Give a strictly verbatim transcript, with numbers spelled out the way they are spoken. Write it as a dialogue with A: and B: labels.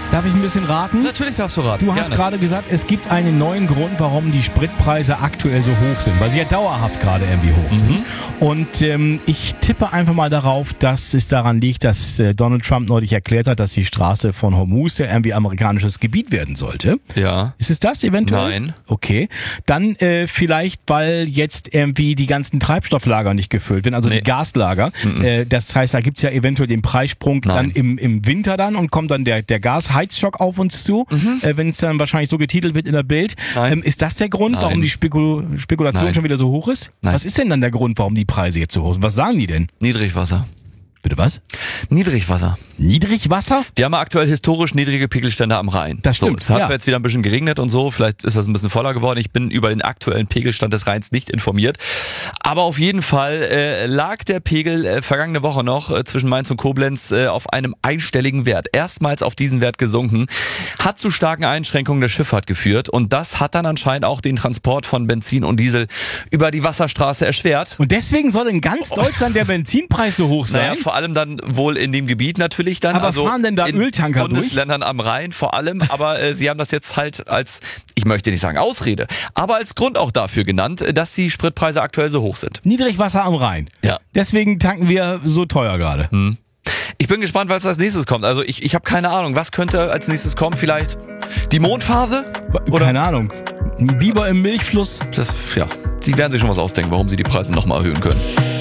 A: Darf ich ein bisschen raten?
B: Natürlich darfst du raten.
A: Du hast
B: Gerne.
A: gerade gesagt, es gibt einen neuen Grund, warum die Spritpreise aktuell so hoch sind, weil sie ja dauerhaft gerade irgendwie hoch sind.
B: Mhm.
A: Und ähm, ich tippe einfach mal darauf, dass es daran liegt, dass äh, Donald Trump neulich erklärt hat, dass die Straße von Hormuz ja irgendwie amerikanisches Gebiet werden sollte.
B: Ja.
A: Ist es das eventuell?
B: Nein.
A: Okay. Dann äh, vielleicht, weil jetzt irgendwie die ganzen Treibstofflager nicht gefüllt werden, also
B: Nee.
A: die Gaslager.
B: Mhm.
A: Äh, das heißt, da gibt's ja eventuell den Preissprung
B: Nein.
A: dann im, im Winter dann und kommt dann der, der Gasheizschock auf uns zu,
B: Mhm.
A: äh, wenn es dann wahrscheinlich so getitelt wird in der Bild.
B: Nein.
A: Ähm, ist das der Grund,
B: Nein.
A: warum die Spekul- Spekulation
B: Nein.
A: schon wieder so hoch ist?
B: Nein.
A: Was ist denn dann der Grund, warum die Preise jetzt so hoch sind? Was sagen die denn?
B: Niedrigwasser.
A: Bitte was?
B: Niedrigwasser.
A: Niedrigwasser?
B: Wir haben aktuell historisch niedrige Pegelstände am Rhein.
A: Das stimmt,
B: So, es hat
A: ja.
B: zwar jetzt wieder ein bisschen geregnet und so, vielleicht ist das ein bisschen voller geworden. Ich bin über den aktuellen Pegelstand des Rheins nicht informiert. Aber auf jeden Fall äh, lag der Pegel äh, vergangene Woche noch äh, zwischen Mainz und Koblenz äh, auf einem einstelligen Wert. Erstmals auf diesen Wert gesunken. Hat zu starken Einschränkungen der Schifffahrt geführt. Und das hat dann anscheinend auch den Transport von Benzin und Diesel über die Wasserstraße erschwert.
A: Und deswegen soll in ganz Deutschland der Benzinpreis so hoch sein?
B: Naja, vor allem dann wohl in dem Gebiet natürlich dann.
A: Aber
B: also
A: fahren denn da
B: in
A: Öltanker durch?
B: Bundesländern am Rhein vor allem. Aber äh, sie haben das jetzt halt als, ich möchte nicht sagen Ausrede, aber als Grund auch dafür genannt, äh, dass die Spritpreise aktuell so hoch sind.
A: Niedrigwasser am Rhein.
B: Ja.
A: Deswegen tanken wir so teuer gerade.
B: Hm. Ich bin gespannt, was als nächstes kommt. Also ich, ich habe keine Ahnung. Was könnte als nächstes kommen? Vielleicht die Mondphase? Oder?
A: Keine Ahnung. Ein Biber im Milchfluss.
B: Das, ja, sie werden sich schon was ausdenken, warum sie die Preise nochmal erhöhen können.